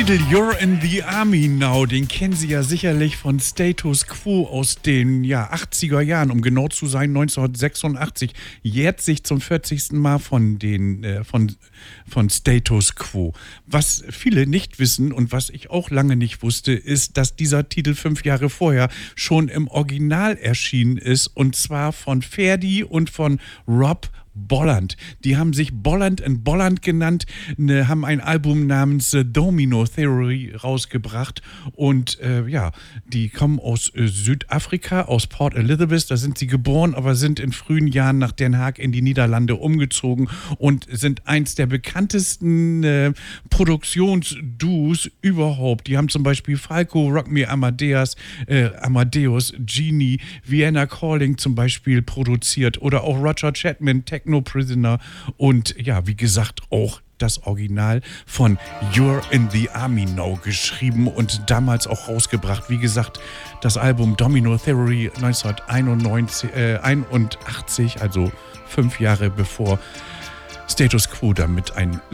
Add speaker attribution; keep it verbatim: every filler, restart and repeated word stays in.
Speaker 1: Titel You're in the Army Now, den kennen Sie ja sicherlich von Status Quo aus den ja, achtziger Jahren, um genau zu sein, neunzehnhundertsechsundachtzig, jährt sich zum vierzigsten Mal von, den, äh, von, von Status Quo. Was viele nicht wissen und was ich auch lange nicht wusste, ist, dass dieser Titel fünf Jahre vorher schon im Original erschienen ist, und zwar von Ferdi und von Rob Bolland. Die haben sich Bolland and Bolland genannt, ne, haben ein Album namens äh, Domino Theory rausgebracht und äh, ja, die kommen aus äh, Südafrika, aus Port Elizabeth, da sind sie geboren, aber sind in frühen Jahren nach Den Haag in die Niederlande umgezogen und sind eins der bekanntesten äh, Produktionsduos überhaupt. Die haben zum Beispiel Falco, Rock Me Amadeus, äh, Amadeus, Genie, Vienna Calling zum Beispiel produziert oder auch Roger Chapman, Techno Prisoner und ja, wie gesagt, auch das Original von You're in the Army Now geschrieben und damals auch rausgebracht. Wie gesagt, das Album Domino Theory neunzehnhunderteinundachtzig, also fünf Jahre bevor Status Quo damit ein